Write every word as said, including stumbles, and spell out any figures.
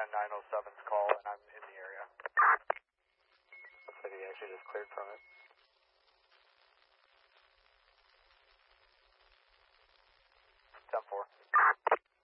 nine oh seven's call, and I'm in the area. Looks like he actually just cleared from it. ten four.